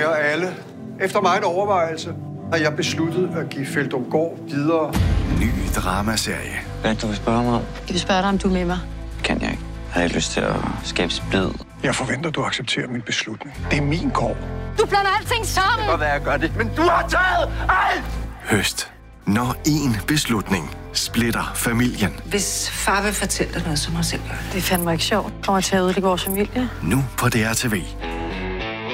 Kære alle, efter meget overvejelse har jeg besluttet at give Feldumgaard videre. Ny dramaserie. Hvad du vil spørge mig om? Jeg vil spørge dig, om du er med mig. Kan jeg ikke. Jeg har ikke lyst til at skabe splid. Jeg forventer, du accepterer min beslutning. Det er min gård. Du blander alting sammen! Det kan godt være, jeg gør det, men du har taget alt! Høst. Når én beslutning splitter familien. Hvis far vil fortælle dig noget, så må jeg selv gøre det. Det er fandme ikke sjovt. Kommer til at ødelægge vores familie. Nu på DRTV.